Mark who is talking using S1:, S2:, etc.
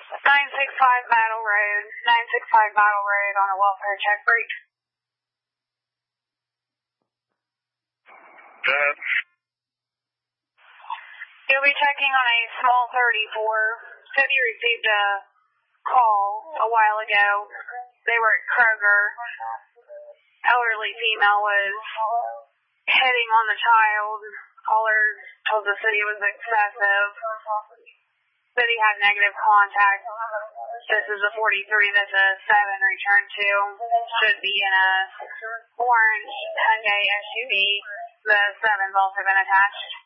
S1: 965 Battle Road. 965 Battle Road on a welfare check break.
S2: Go ahead.
S1: You'll be checking on a small 34. Said you received a call a while ago. They were at Kroger. Elderly female was hitting on the child. Caller told the city it was excessive. City had negative contact. This is a 43 that the 7 returned to. Should be in a orange Hyundai SUV. The 7's also been attached.